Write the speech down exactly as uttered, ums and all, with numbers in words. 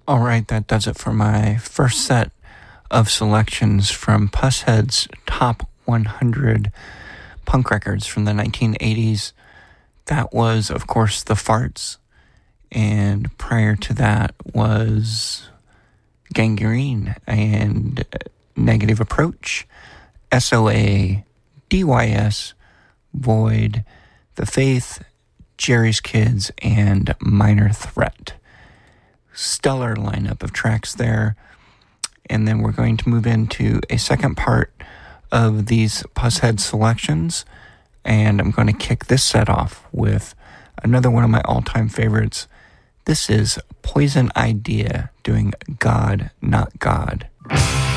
All right, that does it for my first set of selections from Pusshead's Top one hundred Punk Records from the nineteen eighties. That was, of course, The Farts, and prior to that was Gangrene and Negative Approach, S O A, D Y S, Void, The Faith, Jerry's Kids, and Minor Threat. Stellar lineup of tracks there. And then we're going to move into a second part of these Pusshead selections, and I'm going to kick this set off with another one of my all-time favorites. This is Poison Idea doing God Not God.